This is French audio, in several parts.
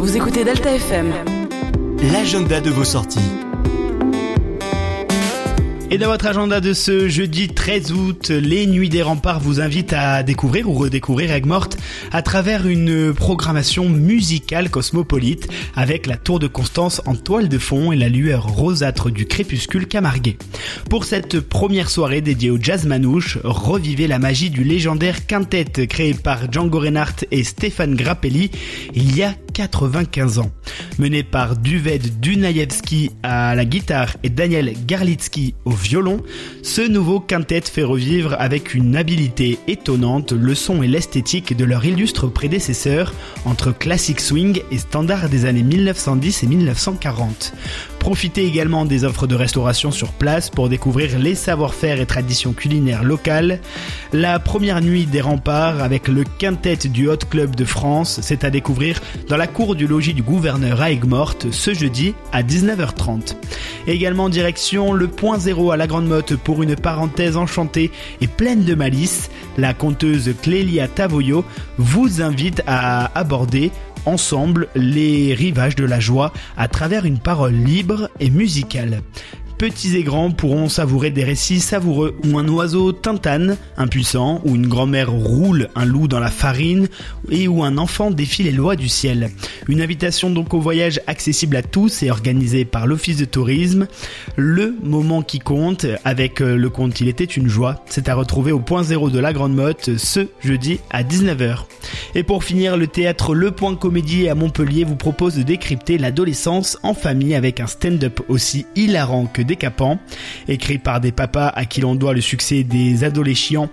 Vous écoutez Delta FM. L'agenda de vos sorties. Et dans votre agenda de ce jeudi 13 août, les Nuits des Remparts vous invitent à découvrir ou redécouvrir Aigues-Mortes à travers une programmation musicale cosmopolite avec la Tour de Constance en toile de fond et la lueur rosâtre du crépuscule camarguais. Pour cette première soirée dédiée au jazz manouche, revivez la magie du légendaire quintet créé par Django Reinhardt et Stéphane Grappelli il y a 95 ans. Mené par Duved Dunajewski à la guitare et Daniel Garlitsky au violon, ce nouveau quintet fait revivre avec une habileté étonnante le son et l'esthétique de leur illustre prédécesseur entre classic swing et standard des années 1910 et 1940. Profitez également des offres de restauration sur place pour découvrir les savoir-faire et traditions culinaires locales. La première nuit des Remparts avec le quintet du Hot Club de France, c'est à découvrir dans la cour du logis du gouverneur à Aigues-Mortes ce jeudi à 19h30. Également direction le Point Zéro à la Grande Motte pour une parenthèse enchantée et pleine de malice. La conteuse Clélia Tavoyo vous invite à aborder ensemble les rivages de la joie à travers une parole libre et musicale. Petits et grands pourront savourer des récits savoureux où un oiseau tintane, impuissant, où une grand-mère roule un loup dans la farine et où un enfant défie les lois du ciel. Une invitation donc au voyage accessible à tous et organisée par l'Office de tourisme. Le moment qui compte avec le conte Il était une joie, c'est à retrouver au Point Zéro de la Grande Motte ce jeudi à 19h. Et pour finir, le théâtre Le Point Comédie à Montpellier vous propose de décrypter l'adolescence en famille avec un stand-up aussi hilarant que décapant. Écrit par des papas à qui l'on doit le succès des adolescents,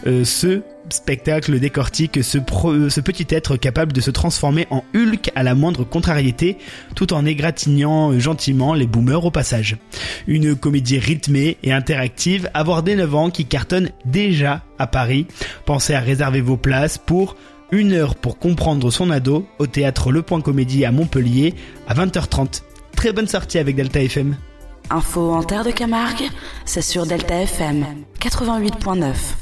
ce spectacle décortique ce petit être capable de se transformer en Hulk à la moindre contrariété, tout en égratignant gentiment les boomers au passage. Une comédie rythmée et interactive, avoir dès 9 ans qui cartonne déjà à Paris. Pensez à réserver vos places pour 1 heure pour comprendre son ado au théâtre Le Point Comédie à Montpellier à 20h30. Très bonne sortie avec Delta FM. Info en terre de Camargue, c'est sur Delta FM 88.9.